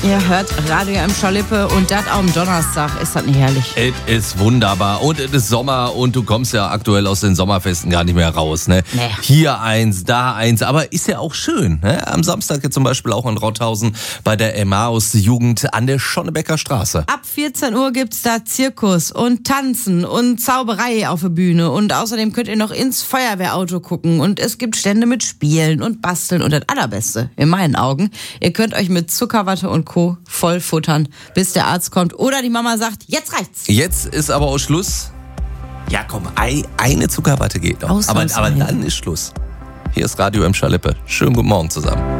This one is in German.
Ihr hört Radio M. Schalippe und das am Donnerstag. Ist das nicht herrlich? Es ist wunderbar und es ist Sommer und du kommst ja aktuell aus den Sommerfesten gar nicht mehr raus. Ne? Nee. Hier eins, da eins, aber ist ja auch schön. Ne? Am Samstag jetzt zum Beispiel auch in Rotthausen bei der Emmaus-Jugend an der Schonnebecker Straße. Ab 14 Uhr gibt's da Zirkus und Tanzen und Zauberei auf der Bühne und außerdem könnt ihr noch ins Feuerwehrauto gucken und es gibt Stände mit Spielen und Basteln und das Allerbeste, in meinen Augen, ihr könnt euch mit Zuckerwatte und Co. voll futtern, bis der Arzt kommt oder die Mama sagt, jetzt reicht's. Jetzt ist aber auch Schluss. Ja komm, eine Zuckerwatte geht noch. Aber dann ist Schluss. Hier ist Radio M. Schalippe. Schönen guten Morgen zusammen.